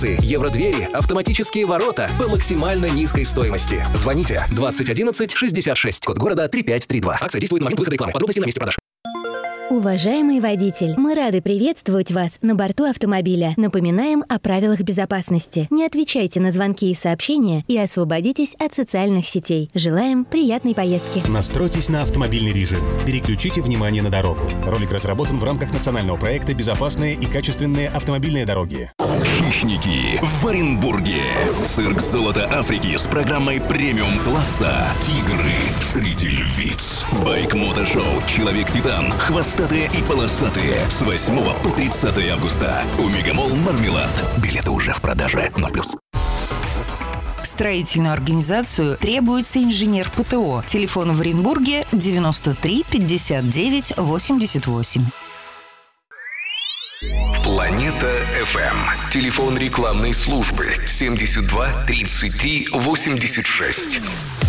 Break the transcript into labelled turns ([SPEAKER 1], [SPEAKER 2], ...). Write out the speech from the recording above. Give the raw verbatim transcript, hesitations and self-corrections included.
[SPEAKER 1] Евродвери, автоматические ворота по максимально низкой стоимости. Звоните двадцать одиннадцать шестьдесят шесть, код города три пять три два. Акция действует на момент выхода рекламы. Подробности на месте продаж.
[SPEAKER 2] Уважаемый водитель, мы рады приветствовать вас на борту автомобиля. Напоминаем о правилах безопасности. Не отвечайте на звонки и сообщения и освободитесь от социальных сетей. Желаем приятной поездки.
[SPEAKER 3] Настройтесь на автомобильный режим. Переключите внимание на дорогу. Ролик разработан в рамках национального проекта «Безопасные и качественные автомобильные дороги».
[SPEAKER 4] Хищники в Оренбурге. Цирк золота Африки с программой премиум-класса. Тигры среди львиц. Байк-мотошоу «Человек-титан». Хвостатые и полосатые. С восьмого по тридцатое августа. У Мегамолл Мармелад. Билеты уже в продаже. ноль плюс.
[SPEAKER 5] В строительную организацию требуется инженер ПТО. Телефон в Оренбурге девяносто три пятьдесят девять восемьдесят восемь.
[SPEAKER 6] Планета эф эм. Телефон рекламной службы семьдесят два тридцать три восемьдесят шесть.